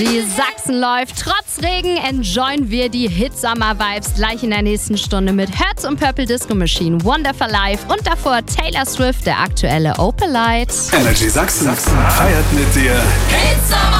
Die Sachsen läuft. Trotz Regen enjoyen wir die Hit-Summer-Vibes gleich in der nächsten Stunde mit Hertz und Purple Disco Machine, Wonderful Life und davor Taylor Swift, der aktuelle Opalite. Energy Sachsen feiert mit dir Hit Summer.